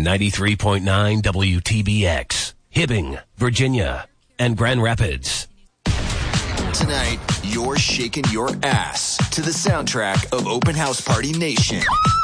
93.9 WTBX, Hibbing, Virginia, and Grand Rapids. Tonight, you're shaking your ass to the soundtrack of Open House Party Nation.